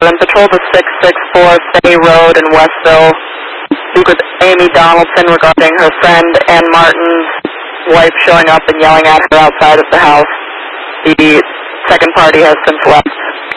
7, patrol to 664 Fay Road in Westville. Speak with Amy Donaldson regarding her friend Ann Martin's wife showing up and yelling at her outside of the house. The second party has since left.